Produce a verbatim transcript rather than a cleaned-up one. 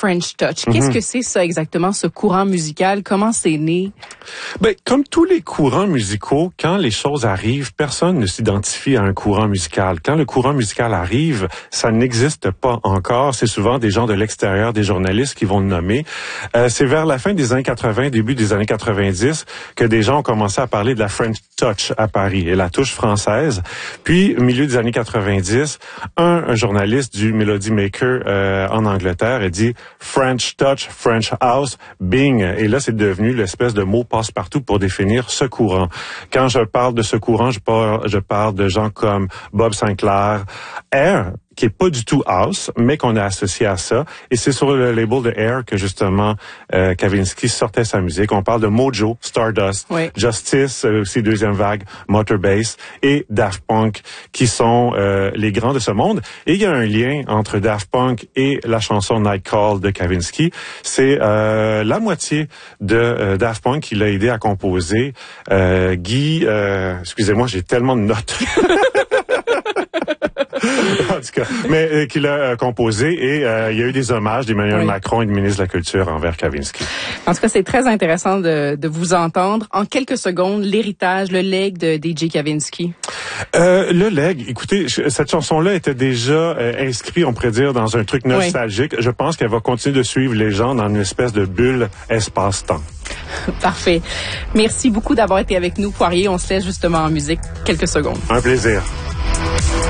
French Touch. Qu'est-ce mm-hmm. que c'est ça exactement, ce courant musical? Comment c'est né? Ben, comme tous les courants musicaux, quand les choses arrivent, personne ne s'identifie à un courant musical. Quand le courant musical arrive, ça n'existe pas encore. C'est souvent des gens de l'extérieur, des journalistes qui vont le nommer. Euh, c'est vers la fin des années quatre-vingts, début des années quatre-vingt-dix, que des gens ont commencé à parler de la French Touch à Paris et la touche française. Puis, au milieu des années quatre-vingt-dix, un, un journaliste du Melody Maker euh, en Angleterre a dit French Touch, French House, bing. Et là, c'est devenu l'espèce de mot passe-partout pour définir ce courant. Quand je parle de ce courant, je parle, je parle de gens comme Bob Sinclair, Air, qui est pas du tout house, mais qu'on a associé à ça. Et c'est sur le label de Air que, justement, euh, Kavinsky sortait sa musique. On parle de Mojo, Stardust, oui. Justice, euh, aussi deuxième vague, Motorbass et Daft Punk, qui sont euh, les grands de ce monde. Et il y a un lien entre Daft Punk et la chanson Night Call de Kavinsky. C'est euh, la moitié de euh, Daft Punk qui l'a aidé à composer. Euh, Guy, euh, excusez-moi, j'ai tellement de notes. En tout cas, mais euh, qu'il a euh, composé et euh, il y a eu des hommages d'Emmanuel oui. Macron et du ministre de la Culture envers Kavinsky. En tout cas, c'est très intéressant de, de vous entendre. En quelques secondes, l'héritage, le legs de D J Kavinsky. Euh, le legs, écoutez, cette chanson-là était déjà euh, inscrite, on pourrait dire, dans un truc nostalgique. Oui. Je pense qu'elle va continuer de suivre les gens dans une espèce de bulle espace-temps. Parfait. Merci beaucoup d'avoir été avec nous, Poirier. On se laisse justement en musique quelques secondes. Un plaisir.